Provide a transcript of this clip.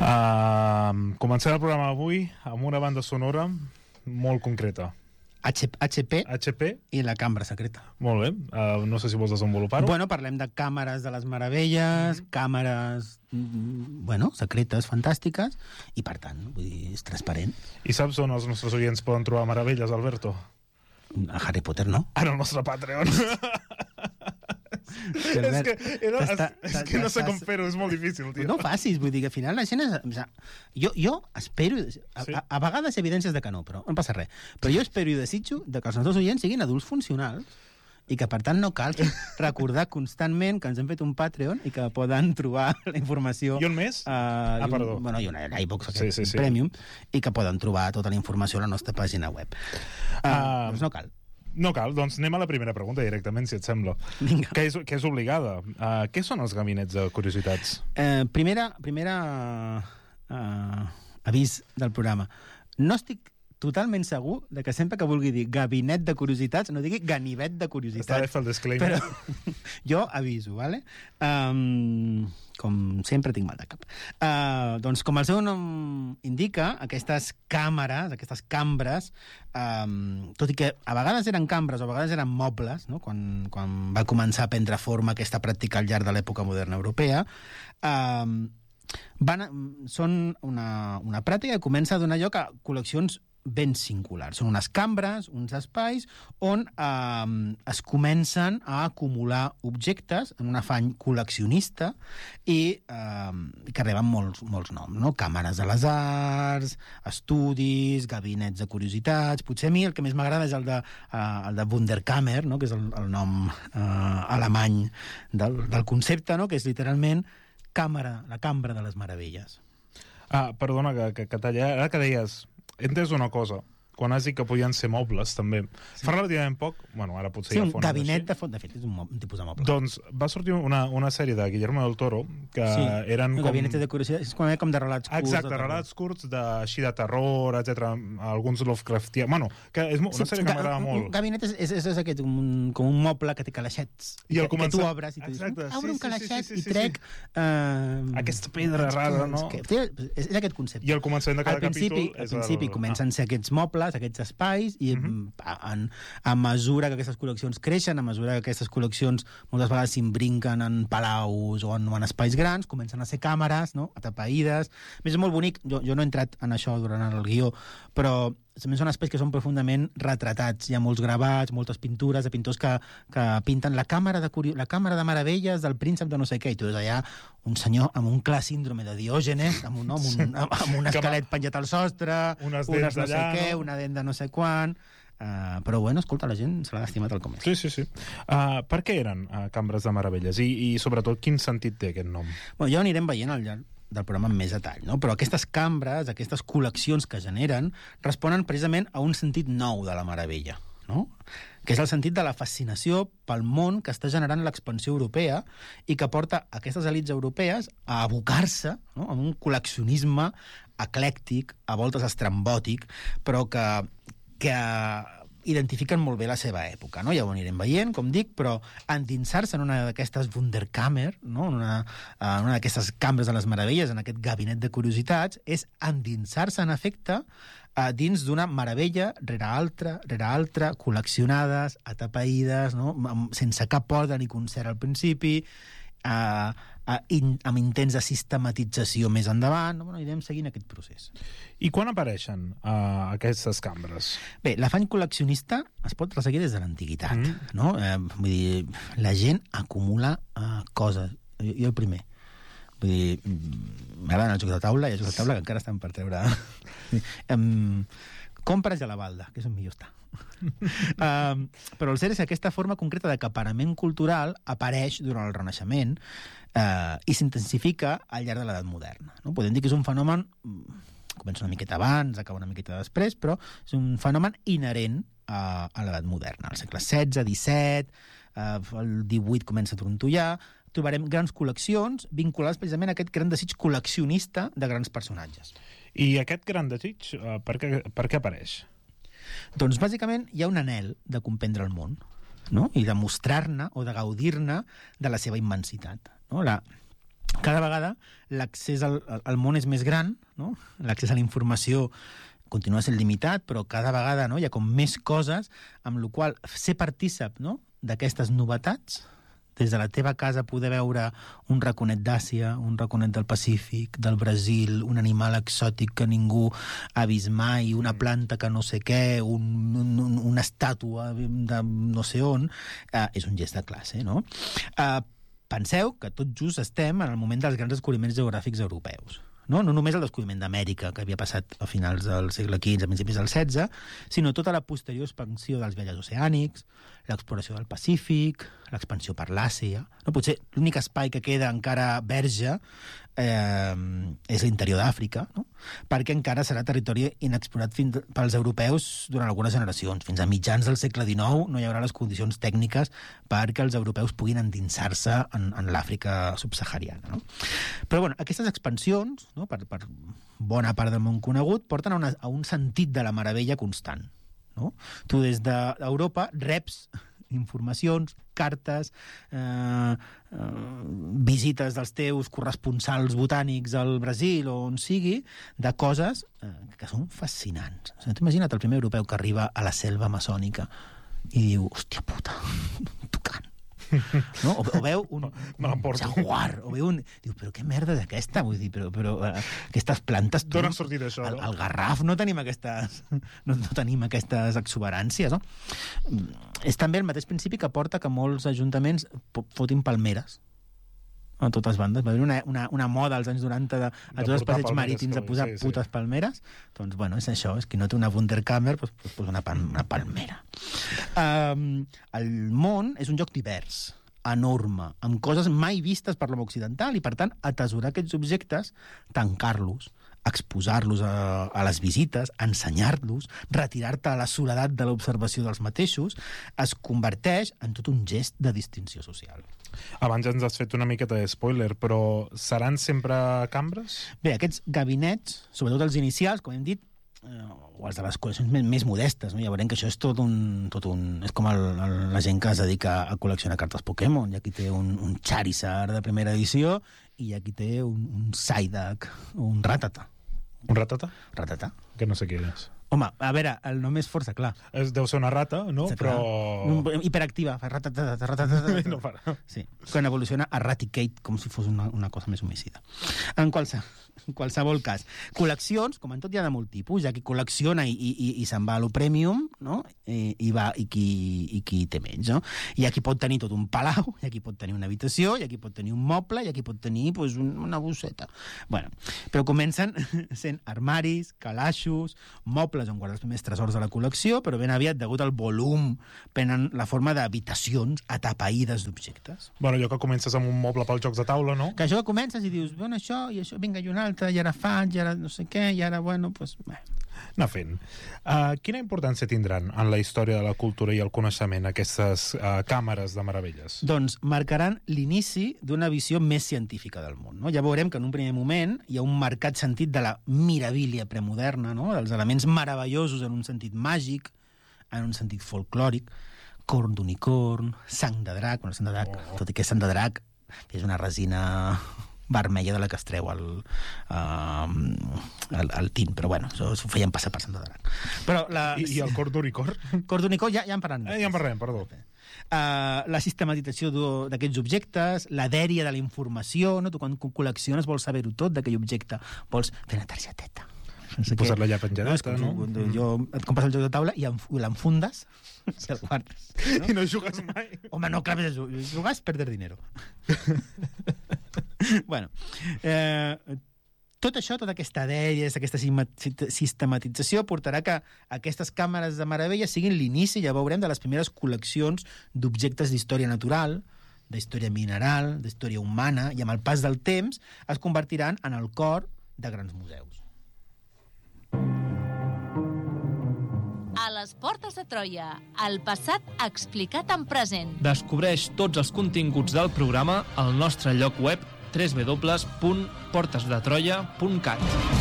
Comencem el programa avui amb una banda sonora molt concreta. HP i la cambra secreta. Molt bé. No sé si vols desenvolupar-ho. Bueno, parlem de càmeres de les meravelles, càmeres, secretes, fantàstiques, i per tant, vull dir, és transparent. I saps on els nostres oients poden trobar meravelles, Alberto? A Harry Potter, no? En el nostre Patreon. És que no sé com fer-ho, és molt difícil, tio. No ho facis, vull dir que al final la gent jo espero, a vegades evidències de que no, però no passa res, però jo espero i desitjo que els nostres oients siguin adults funcionals i que per tant no cal recordar constantment que ens hem fet un Patreon i que poden trobar la informació. I on més? Perdó. Bueno, i una iVoox Premium, i que poden trobar tota la informació a la nostra pàgina web. Doncs no cal. No cal, doncs anem a la primera pregunta directament, si et sembla. Vinga. Que és obligada. Què són els gabinets de curiositats? Primera avís del programa. No estic totalment segur de que sempre que vulgui dir gabinet de curiositats no digui ganivet de curiositats. Està bé fer el disclaimer. Però jo aviso, ¿vale? Com sempre tinc mal de cap. Doncs com el seu nom indica, aquestes càmeres, aquestes cambres, tot i que a vegades eren cambres o a vegades eren mobles, no? Quan va començar a prendre forma aquesta pràctica al llarg de l'època moderna europea, són una pràctica que comença a donar lloc a col·leccions ben singulars. Són unes cambres, uns espais on es comencen a acumular objectes en un afany col·leccionista i que reben molts noms, no? Càmeres de les arts, estudis, gabinets de curiositats. Potser a mi el que més m'agrada és el de Wunderkammer, no? Que és el nom alemany del concepte, no? Que és literalment la cambra de les meravelles. Perdona que talli. Ara que deies, he entès una cosa. Quan has dit que podien ser mobles, també. Sí. Fa relativament poc, bueno, ara potser ja un gabinet de fet, és un tipus de moble. Doncs va sortir una sèrie de Guillermo del Toro que eren com... Gabinet de curiositat, és com de relats curts. Exacte, relats curts així de terror, etc. Alguns Lovecraftians... Bueno, que és una sèrie que m'agrada molt. Un gabinet és aquest, com un moble que té calaixets, que tu obres i tu dius, obre un calaixet i trec... Aquesta pedra rara, no? És aquest concepte. I al començament de cada capítol... Al principi comencen a ser aquests mobles, aquests espais, i a mesura que aquestes col·leccions creixen, a mesura que aquestes col·leccions moltes vegades s'imbrinquen en palaus o en espais grans, comencen a ser càmeres, no? Atapeïdes. És molt bonic, jo no he entrat en això durant el guió, però també són espais que són profundament retratats. Hi ha molts gravats, moltes pintures de pintors que pinten la càmera de meravelles del príncep de no sé què, i tu veus allà un senyor amb un clar síndrome de Diògenes, amb un esquelet penjat al sostre, unes no sé què, una dent de no sé quan... però bueno, escolta, la gent se l'ha estimat al com és. Sí. Per què eren cambres de meravelles? I sobretot, quin sentit té aquest nom? Bueno, ja ho anirem veient al llarg del programa amb més detall, no? Però aquestes cambres, aquestes col·leccions que generen, responen precisament a un sentit nou de la meravella, no? Que és el sentit de la fascinació pel món que està generant l'expansió europea i que porta aquestes elits europees a abocar-se, no? En un col·leccionisme eclèctic, a voltes estrambòtic, però que identifiquen molt bé la seva època, no? Ja ho anirem veient, com dic, però endinsar-se en una d'aquestes Wunderkammer, no? En una d'aquestes cambres de les meravelles, en aquest gabinet de curiositats, és endinsar-se, en efecte, dins d'una meravella rere altra, col·leccionades, atapeïdes, no? Sense cap ordre ni concert al principi, amb intents de sistematització més endavant. No? Bueno, anirem seguint aquest procés. I quan apareixen aquestes cambres? Bé, l'afany col·leccionista es pot resseguir des de l'antiguitat. No? Vull dir, la gent acumula coses. Jo el primer. Vull dir, m'agraden els jocs de taula, i els jocs de taula que encara estan per treure... Compres a la balda, que és on millor està. Però el cert és que aquesta forma concreta d'acaparament cultural apareix durant el Renaixement i s'intensifica al llarg de l'edat moderna. No? Podem dir que és un fenomen, comença una miqueta abans, acaba una miqueta després, però és un fenomen inherent a l'edat moderna. Al segle XVI, XVII, el XVIII comença a trontollar, trobarem grans col·leccions vinculades precisament a aquest gran desig col·leccionista de grans personatges. I aquest gran desig, per què apareix? Doncs bàsicament hi ha un anhel de comprendre el món, no? I de mostrar-ne o de gaudir-ne de la seva immensitat. No? cada vegada l'accés al món és més gran, no? L'accés a la informació continua sent limitat, però cada vegada, no, hi ha com més coses, amb la qual ser partícip, no, d'aquestes novetats, des de la teva casa poder veure un raconet d'Àsia, un raconet del Pacífic, del Brasil, un animal exòtic que ningú ha vist mai, una planta que no sé què, una estàtua de no sé on, és un gest de classe, no? Penseu que tot just estem en el moment dels grans descobriments geogràfics europeus. No només el descobriment d'Amèrica, que havia passat a finals del segle XV, a principis del XVI, sinó tota la posterior expansió dels viatges oceànics, l'exploració del Pacífic, l'expansió per l'Àsia. No? Potser l'únic espai que queda encara verge és l'interior d'Àfrica, no? Perquè encara serà territori inexplorat pels europeus durant algunes generacions. Fins a mitjans del segle XIX no hi haurà les condicions tècniques perquè els europeus puguin endinsar-se en l'Àfrica subsahariana. No? Però bueno, aquestes expansions, no, per bona part del món conegut, porten a un sentit de la meravella constant. No? Tu des d'Europa reps informacions, cartes, visites dels teus corresponsals botànics al Brasil o on sigui, de coses que són fascinants. O sigui, t'imagina't el primer europeu que arriba a la selva amazònica i diu, hòstia puta, un tucán. No? O veu un jaguar, o veu un... Diu, però què merda és aquesta? Vull dir, però aquestes plantes... D'on ha sortit això, no? Al Garraf no tenim aquestes... No tenim aquestes exuberàncies, no? És també el mateix principi que porta que molts ajuntaments fotin palmeres a totes bandes. Va haver una moda als anys 90 a tots els passeigs marítims de posar putes palmeres. Doncs, bueno, és això. És que no té una Wunderkammer, doncs posa una palmera. El món és un lloc divers, enorme, amb coses mai vistes per l'home occidental i, per tant, atesorar aquests objectes, tancar-los, exposar-los a les visites, ensenyar-los, retirar-te a la soledat de l'observació dels mateixos, es converteix en tot un gest de distinció social. Abans ja ens has fet una miqueta de spoiler, però seran sempre cambres? Bé, aquests gabinets, sobretot els inicials, com hem dit, o els de les col·leccions més modestes, no? Ja veurem que això és tot un... És com la gent que es dedica a col·leccionar cartes Pokémon. Hi ha qui té un Charizard de primera edició i hi ha qui té un Psyduck o un Rattata. Un Rattata? Rattata. Que no sé què és. Home, a veure, el nom és força clar. Deu ser una rata, no? Sí, però... Hiperactiva, fa ratatata. No para. Sí, quan evoluciona a Raticate, com si fos una cosa més homicida. En qualsevol cas. Col·leccions, com en tot hi ha de molt tipus, hi ha qui col·lecciona i se'n va a lo premium, no? I qui té menys, no? Hi ha qui pot tenir tot un palau, hi ha qui pot tenir una habitació, hi ha qui pot tenir un moble, hi ha qui pot tenir pues, una bosseta. Bueno, però comencen sent armaris, calaixos, mobles on guarda els primers tresors de la col·lecció, però ben aviat, degut al volum, prenen la forma d'habitacions atapeïdes d'objectes. Bueno, allò que comences amb un moble pels jocs de taula, no? Que això que comences i dius, bueno, això, i això, vinga, i un altre, i ara faig, i ara no sé què, i ara, bueno, doncs... Anar fent. Quina importància tindran en la història de la cultura i el coneixement aquestes càmeres de meravelles? Doncs marcaran l'inici d'una visió més científica del món. No? Ja veurem que en un primer moment hi ha un marcat sentit de la miravília premoderna, no? Dels elements meravellosos en un sentit màgic, en un sentit folclòric, corn d'unicorn, sang de drac, bueno, sang de drac, tot i que sang de drac és una resina vermella de la que es treu el tint, però bueno, això ho feien passar per sant de drac. Però I el corn d'unicorn? Corn d'unicorn ja en parlem. Ja en parlem, perdó. La sistematització d'aquests objectes, la dèria de la informació, no? Tu quan col·lecciones vols saber-ho tot d'aquell objecte, vols fer una targeteta. Posar-la allà penjadeta, no? Et compres el joc de taula i l'enfundes i el guardes. No? I no jugues mai. Home, no, clar, jugar és perder dinero. Bueno, tot això, tota aquesta dèria, aquesta sistematització portarà que aquestes càmeres de meravella siguin l'inici, ja veurem, de les primeres col·leccions d'objectes d'història natural, d'història mineral, d'història humana, i amb el pas del temps es convertiran en el cor de grans museus. A les portes de Troia, el passat explicat en present. Descobreix tots els continguts del programa al nostre lloc web www.portesdetroia.cat.